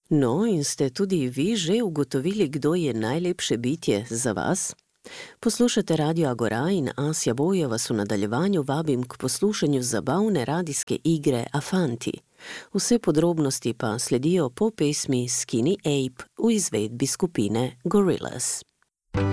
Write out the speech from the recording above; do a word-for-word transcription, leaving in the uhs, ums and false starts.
No, in ste tudi vi že ugotovili, kdo je najlepše bitje za vas? Poslušate Radio Agora in Asja Boje vas v nadaljevanju vabim k poslušanju zabavne radijske igre Afanti. Vse podrobnosti pa sledijo po pesmi Skinny Ape v izvedbi skupine Gorillaz.